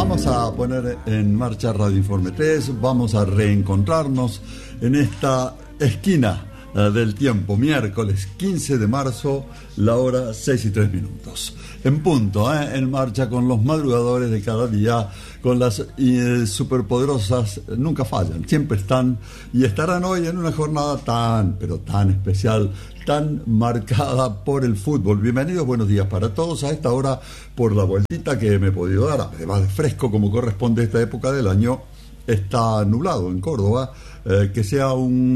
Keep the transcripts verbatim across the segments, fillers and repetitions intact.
Vamos a poner en marcha Radio Informe tres, vamos a reencontrarnos en esta esquina uh, del tiempo, miércoles quince de marzo, la hora seis y tres minutos. En punto, ¿eh? En marcha con los madrugadores de cada día, con las eh, superpoderosas, nunca fallan, siempre están y estarán hoy en una jornada tan, pero tan especial, tan marcada por el fútbol. Bienvenidos, buenos días para todos a esta hora por la vueltita que me he podido dar, además de fresco como corresponde a esta época del año. Está nublado en Córdoba, eh, que sea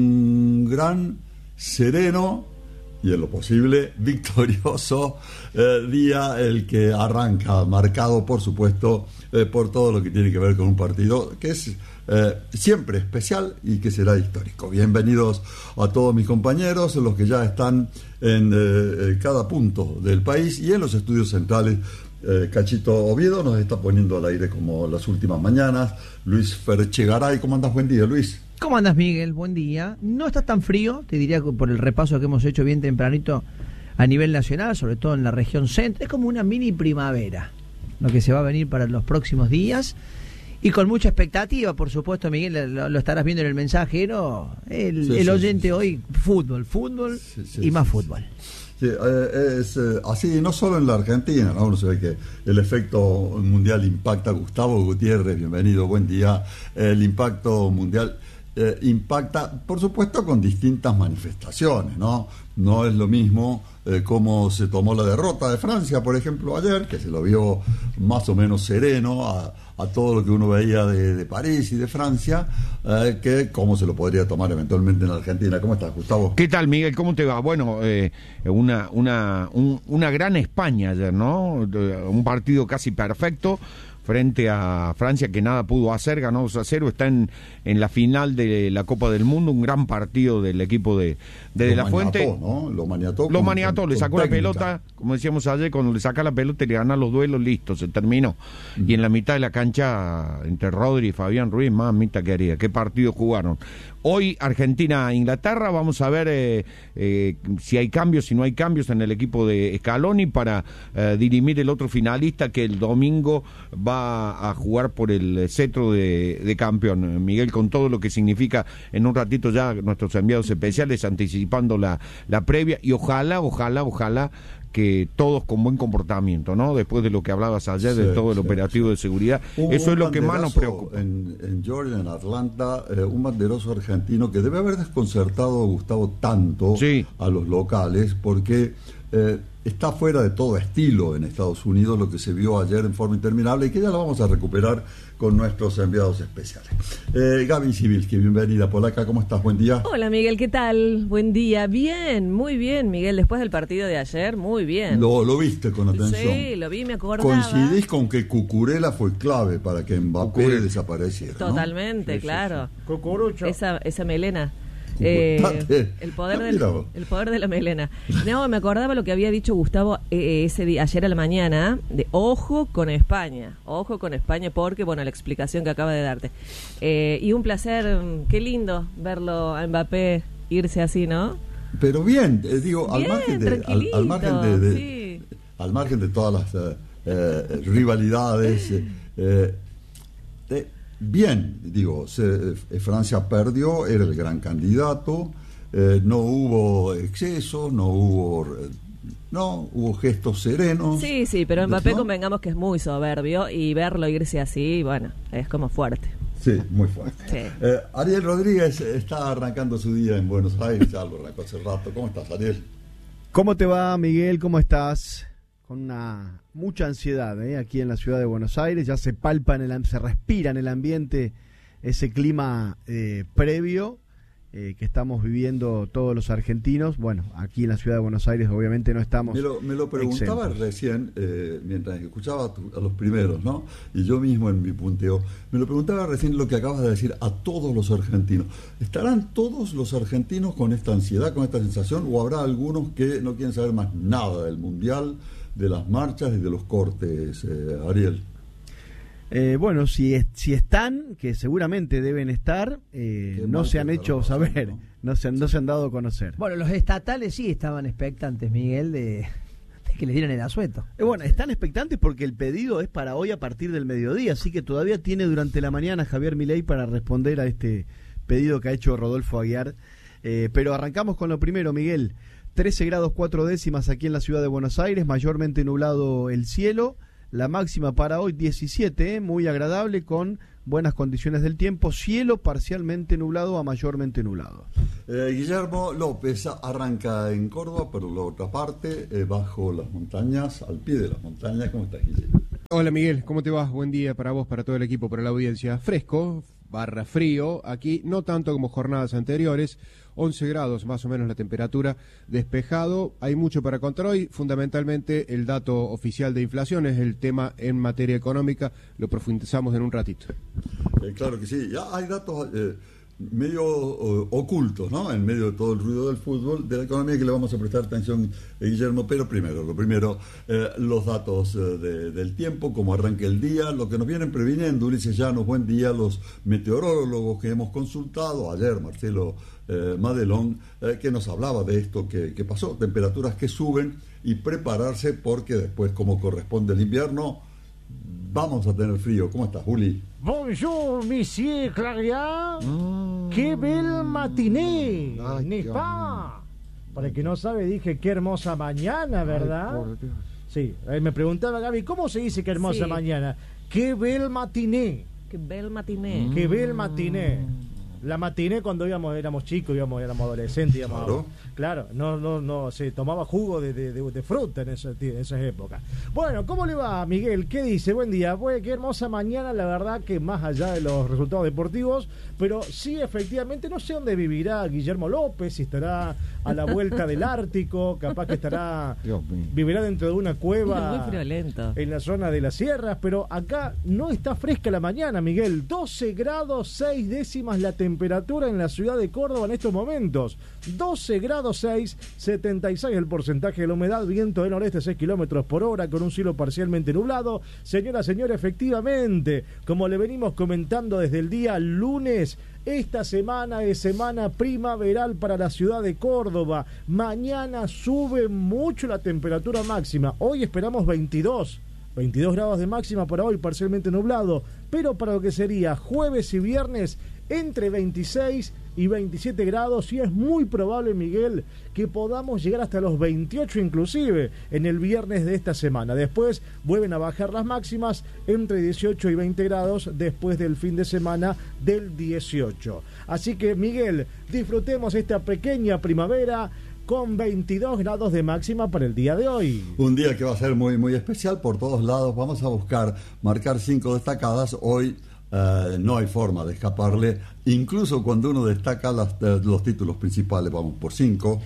un gran, sereno y en lo posible victorioso eh, día el que arranca, marcado por supuesto eh, por todo lo que tiene que ver con un partido que es eh, siempre especial y que será histórico. Bienvenidos a todos mis compañeros, los que ya están en eh, cada punto del país y en los estudios centrales. Eh, Cachito Oviedo nos está poniendo al aire como las últimas mañanas. Luis Ferchegaray, ¿cómo andas? Buen día, Luis. ¿Cómo andas, Miguel? Buen día. No está tan frío, te diría que por el repaso que hemos hecho bien tempranito a nivel nacional, sobre todo en la región centro. Es como una mini primavera lo que se va a venir para los próximos días y con mucha expectativa, por supuesto, Miguel, lo, lo estarás viendo en el mensajero. El, sí, el sí, oyente sí, sí. Hoy, fútbol, fútbol sí, sí, y más sí, fútbol. Sí, eh, es eh, así, no solo en la Argentina, ¿no? Uno se ve que el efecto mundial impacta. Gustavo Gutiérrez, bienvenido, buen día. El impacto mundial eh, impacta, por supuesto, con distintas manifestaciones, ¿no? No es lo mismo eh, cómo se tomó la derrota de Francia, por ejemplo, ayer, que se lo vio más o menos sereno a, a todo lo que uno veía de, de París y de Francia, eh, que cómo se lo podría tomar eventualmente en Argentina. ¿Cómo estás, Gustavo? ¿Qué tal, Miguel? ¿Cómo te va? Bueno, eh, una, una, un, una gran España ayer, ¿no? Un partido casi perfecto frente a Francia, que nada pudo hacer, ganó dos a cero, está en, en la final de la Copa del Mundo, un gran partido del equipo de, de, de La Fuente. ¿No? Lo maniató. Lo maniató, le sacó la pelota, como decíamos ayer, cuando le saca la pelota y le gana los duelos, listo, se terminó. Uh-huh. Y en la mitad de la cancha, entre Rodri y Fabián Ruiz, mamita que haría, qué partido jugaron. Hoy Argentina-Inglaterra, vamos a ver eh, eh, si hay cambios, si no hay cambios en el equipo de Scaloni para eh, dirimir el otro finalista que el domingo va a jugar por el cetro de, de campeón. Miguel, con todo lo que significa, en un ratito ya nuestros enviados especiales anticipando la, la previa y ojalá, ojalá, ojalá que todos con buen comportamiento, ¿no? Después de lo que hablabas ayer, sí, de todo el sí, operativo sí. de seguridad. Un, Eso un es lo que más nos preocupa. En, en Georgia, en Atlanta, eh, un banderoso argentino que debe haber desconcertado, Gustavo, tanto sí. a los locales, porque eh, está fuera de todo estilo en Estados Unidos lo que se vio ayer en forma interminable y que ya lo vamos a recuperar con nuestros enviados especiales. Eh, Gaby Sibilski, bienvenida, polaca, ¿cómo estás? Buen día. Hola, Miguel, ¿qué tal? Buen día. Bien, muy bien, Miguel, después del partido de ayer, muy bien. Lo, lo viste con atención. Sí, lo vi, me acordaba. Coincidís con que Cucurella fue clave para que Mbappé Cucurella. desapareciera, ¿no? Totalmente, sí, claro. Sí, sí. Cucurucho. Esa, esa melena. Eh, el poder del, el poder de la melena. No, me acordaba lo que había dicho Gustavo eh, ese día, ayer a la mañana, de ojo con España, ojo con España, porque, bueno, la explicación que acaba de darte. Eh, y un placer, qué lindo verlo a Mbappé irse así, ¿no? Pero bien, eh, digo, bien, al margen de, al, al margen de, de sí. al margen de todas las eh, eh, rivalidades, eh, eh, bien, digo, se, eh, Francia perdió, era el gran candidato, eh, no hubo excesos, no hubo eh, no hubo gestos serenos. Sí, sí, pero Mbappé, ¿no? Convengamos que es muy soberbio y verlo irse así, bueno, es como fuerte. Sí, muy fuerte. Sí. Eh, Ariel Rodríguez está arrancando su día en Buenos Aires, ya lo arrancó hace rato. ¿Cómo estás, Ariel? ¿Cómo te va, Miguel? ¿Cómo estás? Con una mucha ansiedad, ¿eh? Aquí en la ciudad de Buenos Aires, ya se palpa, en el, se respira en el ambiente ese clima eh, previo eh, que estamos viviendo todos los argentinos. Bueno, aquí en la ciudad de Buenos Aires obviamente no estamos Me lo, me lo preguntaba exentos. recién, eh, mientras escuchaba a, tu, a los primeros, ¿no? Y yo mismo en mi punteo, me lo preguntaba recién lo que acabas de decir a todos los argentinos. ¿Estarán todos los argentinos con esta ansiedad, con esta sensación, o habrá algunos que no quieren saber más nada del Mundial, de las marchas y de los cortes, eh, Ariel? Eh, bueno, si, es, si están, que seguramente deben estar, eh, no se han hecho saber, ¿no? No, se, no se han dado a conocer. Bueno, los estatales sí estaban expectantes, Miguel, de, expectantes que les dieran el asueto. Eh, bueno, están expectantes porque el pedido es para hoy a partir del mediodía, así que todavía tiene durante la mañana Javier Milei para responder a este pedido que ha hecho Rodolfo Aguiar. Eh, pero arrancamos con lo primero, Miguel. trece grados cuatro décimas aquí en la ciudad de Buenos Aires, mayormente nublado el cielo. La máxima para hoy diecisiete, ¿eh? Muy agradable, con buenas condiciones del tiempo, cielo parcialmente nublado a mayormente nublado. Eh, Guillermo López arranca en Córdoba, pero la otra parte, eh, bajo las montañas, al pie de las montañas. ¿Cómo estás, Guillermo? Hola, Miguel, ¿cómo te va? Buen día para vos, para todo el equipo, para la audiencia. Fresco, barra frío, aquí no tanto como jornadas anteriores, once grados más o menos la temperatura, despejado. Hay mucho para contar hoy, fundamentalmente el dato oficial de inflación es el tema en materia económica, lo profundizamos en un ratito. Eh, claro que sí, ya hay datos eh, medio uh, ocultos, ¿no? En medio de todo el ruido del fútbol, de la economía, que le vamos a prestar atención, eh, Guillermo. Pero primero, lo primero, eh, los datos eh, de, del tiempo, cómo arranca el día, lo que nos vienen previniendo. Ulises Llanos, buen día. Los meteorólogos que hemos consultado ayer, Marcelo eh, Madelón, eh, que nos hablaba de esto que, que pasó, temperaturas que suben, y prepararse porque después, como corresponde el invierno, vamos a tener frío. ¿Cómo estás, Juli? Bonjour, monsieur Claria. Mm. Qué bel matiné, n'est pas? Para el que no sabe, dije qué hermosa mañana, ¿verdad? Ay, por Dios. Sí, eh, me preguntaba Gaby, ¿cómo se dice qué hermosa sí. mañana? Qué bel matiné. Qué bel matiné. Mm. Qué bel matiné. La matiné cuando íbamos, éramos chicos, íbamos, éramos adolescentes, íbamos, claro, a, claro, no, no, no, se tomaba jugo de, de, de, de fruta en, esa, en esas épocas. Bueno, ¿cómo le va, Miguel? ¿Qué dice? Buen día. Pues qué hermosa mañana, la verdad que más allá de los resultados deportivos, pero sí, efectivamente, no sé dónde vivirá Guillermo López, si estará a la vuelta del Ártico, capaz que estará, vivirá dentro de una cueva muy friolento en la zona de las sierras, pero acá no está fresca la mañana, Miguel. doce grados seis décimas la temperatura. Temperatura en la ciudad de Córdoba en estos momentos, doce grados seis, setenta y seis el porcentaje de la humedad, viento del noreste seis kilómetros por hora, con un cielo parcialmente nublado. Señora, señora, efectivamente, como le venimos comentando desde el día lunes, esta semana es semana primaveral para la ciudad de Córdoba. Mañana sube mucho la temperatura máxima, hoy esperamos veintidós grados de máxima para hoy, parcialmente nublado, pero para lo que sería jueves y viernes, entre veintiséis y veintisiete grados, y es muy probable, Miguel, que podamos llegar hasta los veintiocho inclusive en el viernes de esta semana. Después vuelven a bajar las máximas entre dieciocho y veinte grados después del fin de semana del dieciocho. Así que, Miguel, disfrutemos esta pequeña primavera con veintidós grados de máxima para el día de hoy. Un día que va a ser muy, muy especial por todos lados. Vamos a buscar marcar cinco destacadas. Hoy Uh, no hay forma de escaparle, incluso cuando uno destaca las, uh, los títulos principales. Vamos por cinco.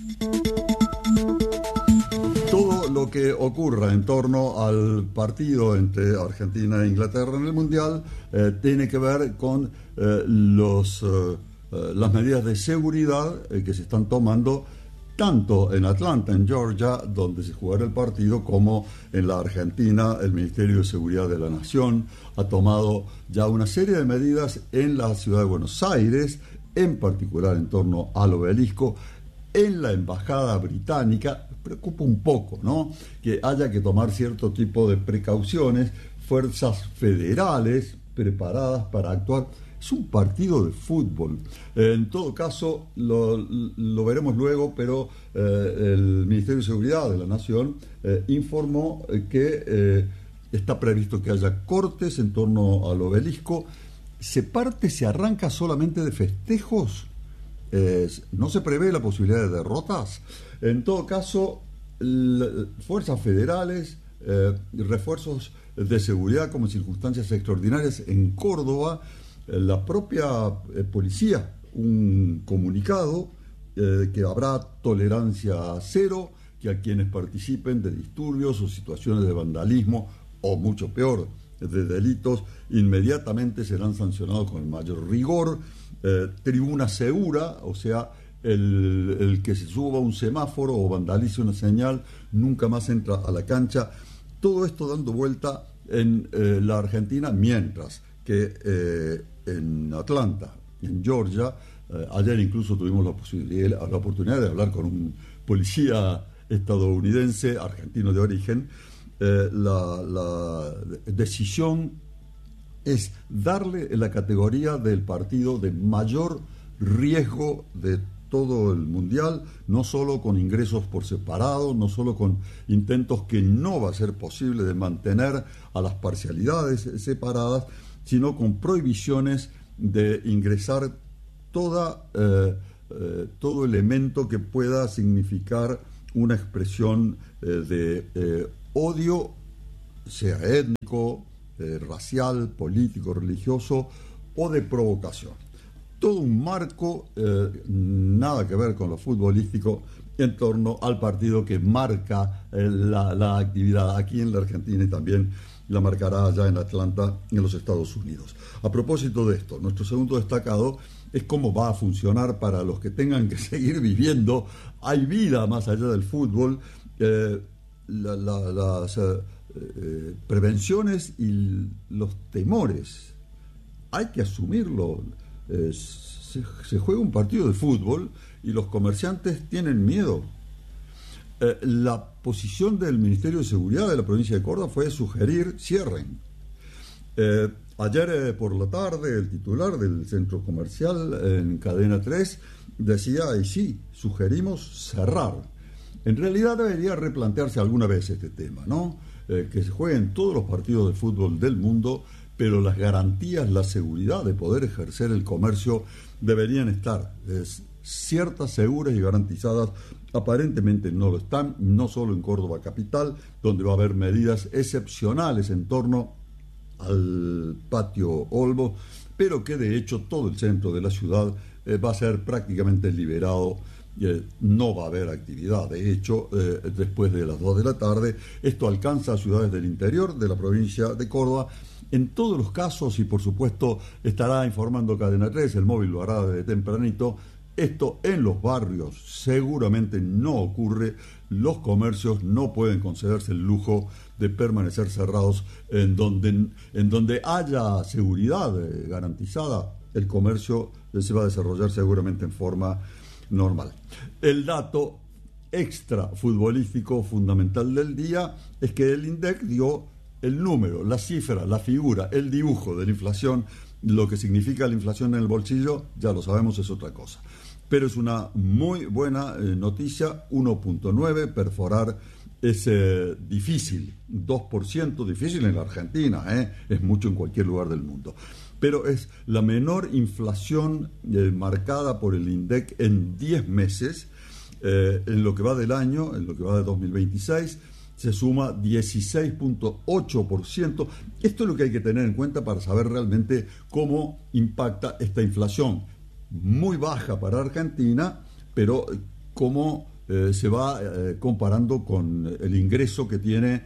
Todo lo que ocurra en torno al partido entre Argentina e Inglaterra en el Mundial uh, tiene que ver con uh, los, uh, uh, las medidas de seguridad uh, que se están tomando tanto en Atlanta, en Georgia, donde se jugará el partido, como en la Argentina. El Ministerio de Seguridad de la Nación ha tomado ya una serie de medidas en la ciudad de Buenos Aires, en particular en torno al obelisco. En la embajada británica preocupa un poco, ¿no?, que haya que tomar cierto tipo de precauciones. Fuerzas federales preparadas para actuar. Es un partido de fútbol. Eh, en todo caso, lo, lo veremos luego, pero eh, el Ministerio de Seguridad de la Nación eh, informó eh, que eh, está previsto que haya cortes en torno al obelisco. ¿Se parte, se arranca solamente de festejos? Eh, ¿No se prevé la posibilidad de derrotas? En todo caso, l- fuerzas federales, eh, refuerzos de seguridad como en circunstancias extraordinarias en Córdoba. La propia eh, policía, un comunicado eh, que habrá tolerancia cero, que a quienes participen de disturbios o situaciones de vandalismo, o mucho peor, de delitos, inmediatamente serán sancionados con el mayor rigor. Eh, tribuna segura, o sea, el, el que se suba a un semáforo o vandalice una señal nunca más entra a la cancha. Todo esto dando vuelta en eh, la Argentina, mientras que eh, en Atlanta, en Georgia, eh, ayer incluso tuvimos la, posibilidad, la oportunidad de hablar con un policía estadounidense, argentino de origen, eh, la, la decisión es darle la categoría del partido de mayor riesgo de todo el mundial, no solo con ingresos por separado, no solo con intentos que no va a ser posible de mantener a las parcialidades separadas, sino con prohibiciones de ingresar toda, eh, eh, todo elemento que pueda significar una expresión eh, de eh, odio, sea étnico, eh, racial, político, religioso o de provocación. Todo un marco, eh, nada que ver con lo futbolístico, en torno al partido que marca eh, la, la actividad aquí en la Argentina y también la marcará allá en Atlanta, en los Estados Unidos. A propósito de esto, nuestro segundo destacado es cómo va a funcionar para los que tengan que seguir viviendo. Hay vida más allá del fútbol. Eh, la, la, las eh, eh, prevenciones y los temores, hay que asumirlo. Eh, se, se juega un partido de fútbol y los comerciantes tienen miedo. Eh, la posición del Ministerio de Seguridad de la provincia de Córdoba fue sugerir cierren. Eh, ayer eh, por la tarde el titular del centro comercial en Cadena tres decía, y sí, sugerimos cerrar. En realidad debería replantearse alguna vez este tema, ¿no? Eh, que se jueguen todos los partidos de fútbol del mundo, pero las garantías, la seguridad de poder ejercer el comercio deberían estar es, ciertas, seguras y garantizadas. Aparentemente no lo están, no solo en Córdoba capital, donde va a haber medidas excepcionales en torno al patio Olmo, pero que de hecho todo el centro de la ciudad eh, va a ser prácticamente liberado. Eh, no va a haber actividad. De hecho, eh, después de las dos de la tarde, esto alcanza a ciudades del interior de la provincia de Córdoba. En todos los casos, y por supuesto estará informando Cadena tres, el móvil lo hará desde tempranito, esto en los barrios seguramente no ocurre. Los comercios no pueden concederse el lujo de permanecer cerrados. En donde, en donde haya seguridad eh, garantizada, el comercio eh, se va a desarrollar seguramente en forma normal. El dato extra futbolístico fundamental del día es que el INDEC dio el número, la cifra, la figura, el dibujo de la inflación. Lo que significa la inflación en el bolsillo, ya lo sabemos, es otra cosa. Pero es una muy buena eh, noticia. Uno punto nueve, perforar es eh, difícil, dos por ciento, difícil en la Argentina, eh, es mucho en cualquier lugar del mundo. Pero es la menor inflación eh, marcada por el INDEC en diez meses, eh, en lo que va del año, en lo que va de dos mil veintiséis, se suma dieciséis punto ocho por ciento. Esto es lo que hay que tener en cuenta para saber realmente cómo impacta esta inflación, muy baja para Argentina, pero cómo eh, se va eh, comparando con el ingreso que tiene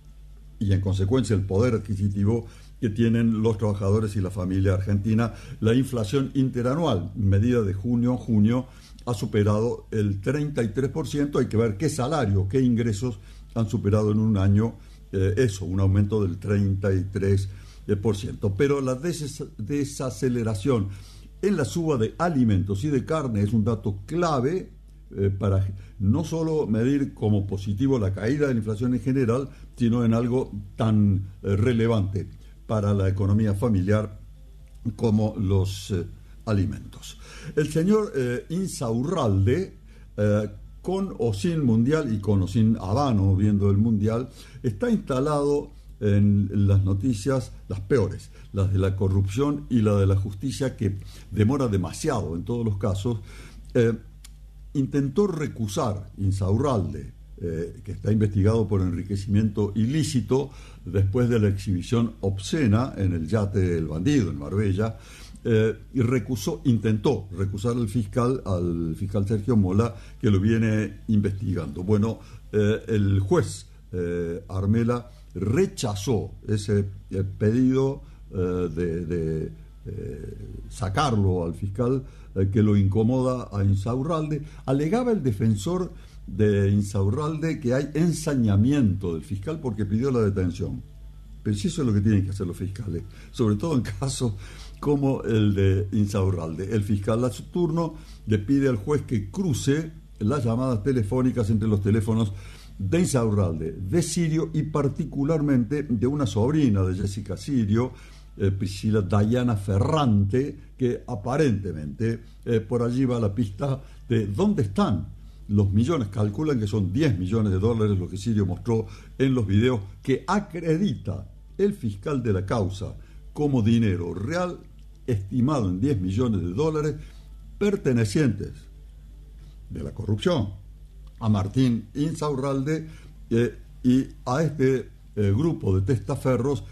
y en consecuencia el poder adquisitivo que tienen los trabajadores y la familia argentina. La inflación interanual, medida de junio a junio, ha superado el treinta y tres por ciento. Hay que ver qué salario, qué ingresos han superado en un año eh, eso, un aumento del treinta y tres por ciento. Pero la des desaceleración en la suba de alimentos y de carne es un dato clave eh, para no solo medir como positivo la caída de la inflación en general, sino en algo tan eh, relevante para la economía familiar como los eh, alimentos. El señor eh, Insaurralde, eh, con o sin Mundial y con o sin Habano viendo el Mundial, está instalado en las noticias, las peores, las de la corrupción y la de la justicia, que demora demasiado en todos los casos. Eh, intentó recusar Insaurralde, eh, que está investigado por enriquecimiento ilícito después de la exhibición obscena en el yate El Bandido en Marbella, eh, y recusó, intentó recusar al fiscal, al fiscal Sergio Mola, que lo viene investigando. Bueno, eh, el juez eh, Armela rechazó ese eh, pedido eh, de, de eh, sacarlo al fiscal eh, que lo incomoda a Insaurralde. Alegaba el defensor de Insaurralde que hay ensañamiento del fiscal porque pidió la detención. Pero si eso es lo que tienen que hacer los fiscales, sobre todo en casos como el de Insaurralde. El fiscal a su turno le pide al juez que cruce las llamadas telefónicas entre los teléfonos de Insaurralde, de Sirio y particularmente de una sobrina de Jessica Sirio, eh, Priscila Diana Ferrante, que aparentemente eh, por allí va la pista de dónde están los millones. Calculan que son diez millones de dólares lo que Sirio mostró en los videos que acredita el fiscal de la causa como dinero real estimado en diez millones de dólares pertenecientes de la corrupción a Martín Insaurralde eh, y a este eh, grupo de testaferros